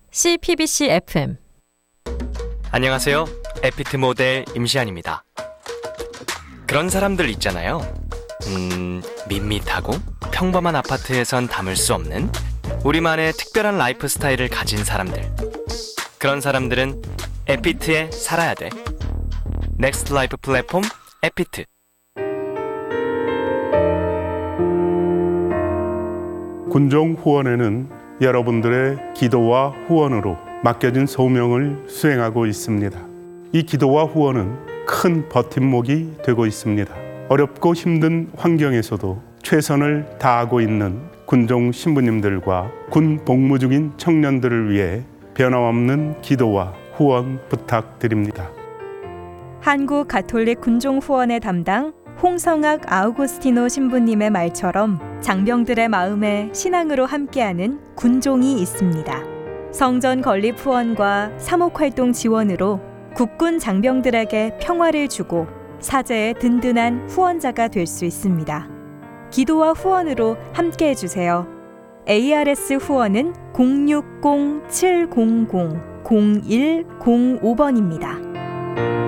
CPBC FM. 안녕하세요. 에피트 모델 임시안입니다. 그런 사람들 있잖아요. 밋밋하고 평범한 아파트에선 담을 수 없는 우리만의 특별한 라이프 스타일을 가진 사람들. 그런 사람들은 에피트에 살아야 돼. 넥스트 라이프 플랫폼 에피트. 군종 후원회는 여러분들의 기도와 후원으로 맡겨진 소명을 수행하고 있습니다. 이 기도와 후원은 큰 버팀목이 되고 있습니다. 어렵고 힘든 환경에서도 최선을 다하고 있는 군종 신부님들과 군 복무 중인 청년들을 위해 변함없는 기도와 후원 부탁드립니다. 한국 가톨릭 군종 후원의 담당 홍성학 아우구스티노 신부님의 말처럼 장병들의 마음에 신앙으로 함께하는 군종이 있습니다. 성전 건립 후원과 사목활동 지원으로 국군 장병들에게 평화를 주고 사제의 든든한 후원자가 될 수 있습니다. 기도와 후원으로 함께해 주세요. ARS 후원은 060-700-0105번입니다.